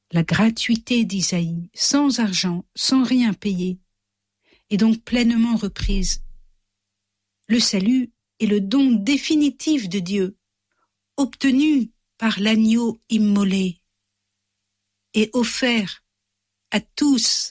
La gratuité d'Isaïe, sans argent, sans rien payer, est donc pleinement reprise. Le salut est le don définitif de Dieu, obtenu par l'agneau immolé et offert à tous.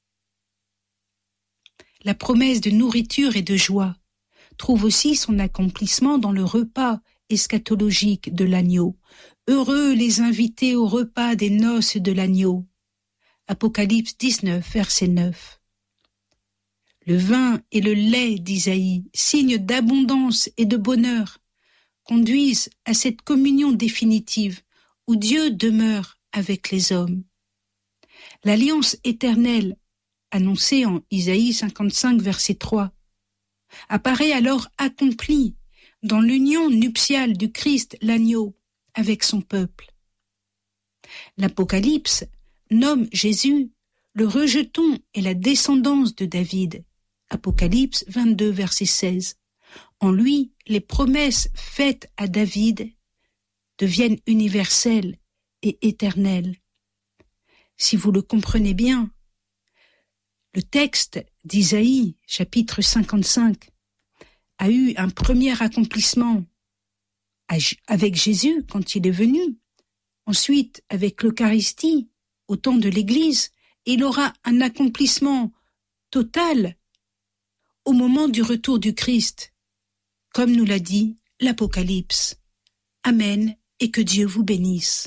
La promesse de nourriture et de joie trouve aussi son accomplissement dans le repas eschatologique de l'agneau. Heureux les invités au repas des noces de l'agneau. Apocalypse 19, verset 9. Le vin et le lait d'Isaïe, signes d'abondance et de bonheur, conduisent à cette communion définitive où Dieu demeure avec les hommes. L'alliance éternelle, annoncée en Isaïe 55, verset 3, apparaît alors accomplie dans l'union nuptiale du Christ l'agneau avec son peuple. L'Apocalypse nomme Jésus le rejeton et la descendance de David. Apocalypse 22, verset 16. En lui, les promesses faites à David deviennent universelles et éternelles. Si vous le comprenez bien, le texte d'Isaïe, chapitre 55, a eu un premier accomplissement avec Jésus quand il est venu, ensuite avec l'Eucharistie au temps de l'Église, et il aura un accomplissement total au moment du retour du Christ, comme nous l'a dit l'Apocalypse. Amen, et que Dieu vous bénisse.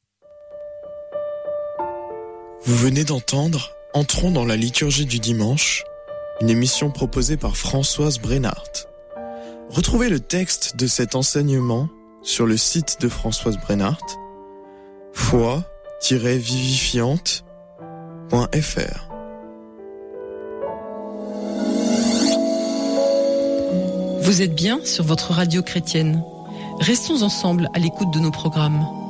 Vous venez d'entendre Entrons dans la liturgie du dimanche, une émission proposée par Françoise Brennart. Retrouvez le texte de cet enseignement sur le site de Françoise Brennart, foi-vivifiante.fr. Vous êtes bien sur votre radio chrétienne. Restons ensemble à l'écoute de nos programmes.